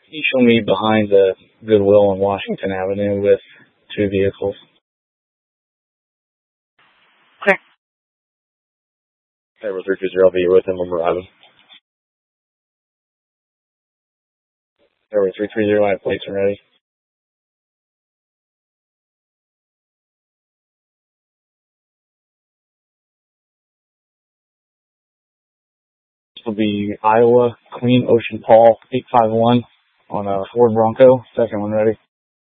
you show me behind the Goodwill on Washington Avenue with 2 vehicles. Okay. Hey, 320, I'll be with him. I'm arriving. Hey, 330, I have plates ready. This will be Iowa, Queen Ocean Paul, 851 on a Ford Bronco. Second one ready.